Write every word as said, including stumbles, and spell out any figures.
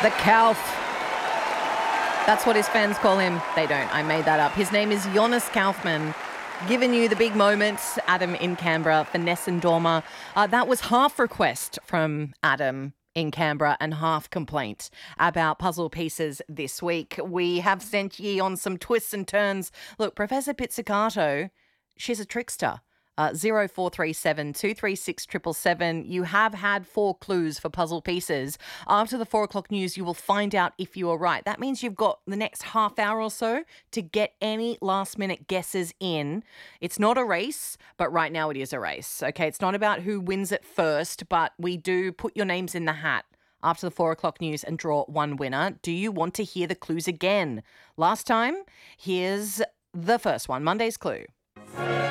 The Calf. That's what his fans call him. They don't. I made that up. His name is Jonas Kaufmann. Giving you the big moments, Adam in Canberra for Nessun Dorma. Uh, that was half request from Adam in Canberra and half complaint about puzzle pieces this week. We have sent ye on some twists and turns. Look, Professor Pizzicato, she's a trickster. Uh, zero four three seven two three six seven seven seven. You have had four clues for puzzle pieces. After the four o'clock news, you will find out if you are right. That means you've got the next half hour or so to get any last minute guesses in. It's not a race, but right now it is a race. Okay, it's not about who wins it first, but we do put your names in the hat after the four o'clock news and draw one winner. Do you want to hear the clues again? Last time, here's the first one, Monday's clue.